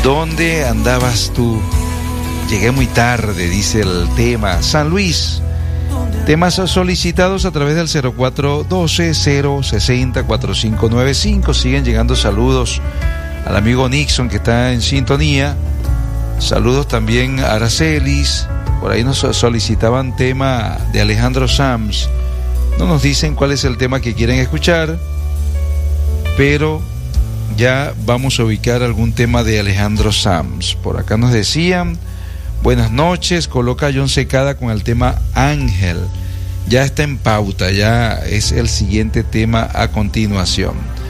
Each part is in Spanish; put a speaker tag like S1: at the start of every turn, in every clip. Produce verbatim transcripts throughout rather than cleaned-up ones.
S1: ¿Dónde andabas tú? Llegué muy tarde, dice el tema. San Luis. Temas solicitados a través del cero cuatro uno dos, cero seis cero, cuatro cinco nueve cinco. Siguen llegando saludos al amigo Nixon, que está en sintonía. Saludos también a Aracelis. Por ahí nos solicitaban tema de Alejandro Sanz. No nos dicen cuál es el tema que quieren escuchar, pero ya vamos a ubicar algún tema de Alejandro Sanz. Por acá nos decían: buenas noches, coloca a John Secada con el tema Ángel. Ya está en pauta, ya es el siguiente tema a continuación.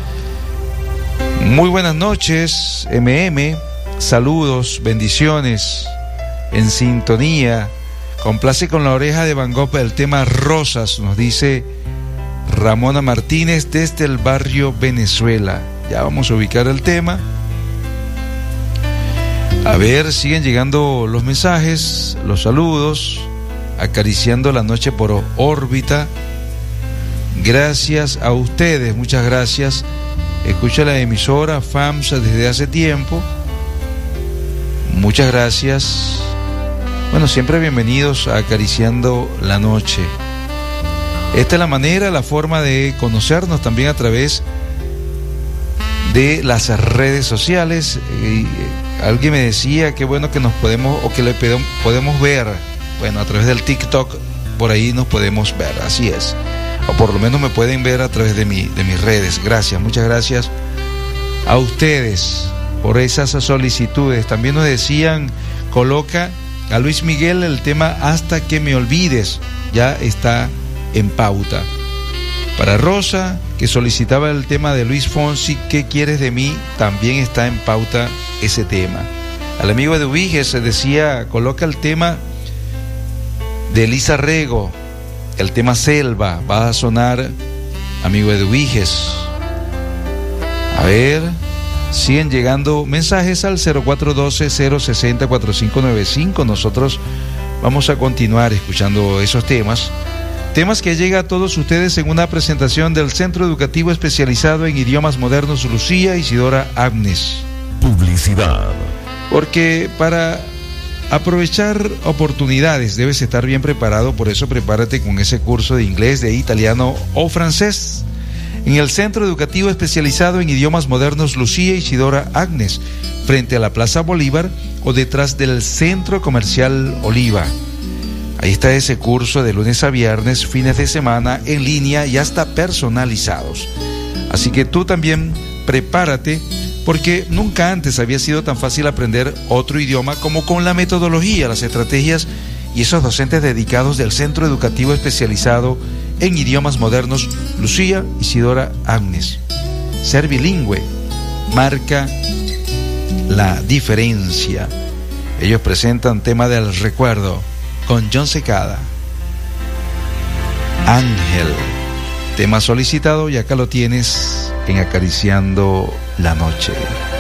S1: Muy buenas noches, M M. Saludos, bendiciones, en sintonía. Complace con la oreja de Van Gogh el tema Rosas, nos dice Ramona Martínez desde el barrio Venezuela. Ya vamos a ubicar el tema. A ver, siguen llegando los mensajes, los saludos. Acariciando la noche por órbita. Gracias a ustedes, muchas gracias. Escucha la emisora FAMSA desde hace tiempo. Muchas gracias. Bueno, siempre bienvenidos a Acariciando la Noche. Esta es la manera, la forma de conocernos también a través de las redes sociales. Y alguien me decía que bueno que nos podemos, o que le podemos ver, bueno, a través del TikTok, por ahí nos podemos ver, así es. O por lo menos me pueden ver a través de, mi, de mis redes. Gracias, muchas gracias a ustedes por esas solicitudes. También nos decían, coloca a Luis Miguel el tema Hasta que me olvides, ya está en pauta. Para Rosa, que solicitaba el tema de Luis Fonsi, ¿Qué quieres de mí?, también está en pauta ese tema. Al amigo de Ubiges se decía, coloca el tema de Elisa Rego, el tema Selva, va a sonar, amigo de Ubiges. A ver, siguen llegando mensajes al cero cuatro uno dos, cero seis cero, cuatro cinco nueve cinco. Nosotros vamos a continuar escuchando esos temas. Temas que llega a todos ustedes en una presentación del Centro Educativo Especializado en Idiomas Modernos Lucía Isidora Agnes.
S2: Publicidad.
S1: Porque para aprovechar oportunidades debes estar bien preparado, por eso prepárate con ese curso de inglés, de italiano o francés en el Centro Educativo Especializado en Idiomas Modernos Lucía Isidora Agnes, frente a la Plaza Bolívar o detrás del Centro Comercial Oliva. Ahí está ese curso de lunes a viernes, fines de semana, en línea y hasta personalizados. Así que tú también prepárate, porque nunca antes había sido tan fácil aprender otro idioma como con la metodología, las estrategias y esos docentes dedicados del Centro Educativo Especializado en Idiomas Modernos Lucía Isidora Agnes. Ser bilingüe marca la diferencia. Ellos presentan tema del recuerdo con John Secada. Ángel, tema solicitado y acá lo tienes en Acariciando la Noche.